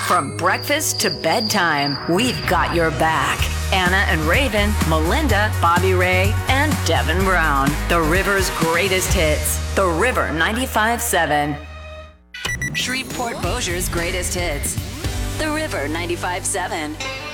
From breakfast to bedtime, we've got your back. Anna and Raven, Melinda, Bobby Ray, and Devin Brown. The River's greatest hits. The River 95.7. Shreveport Bossier's greatest hits. The River 95.7.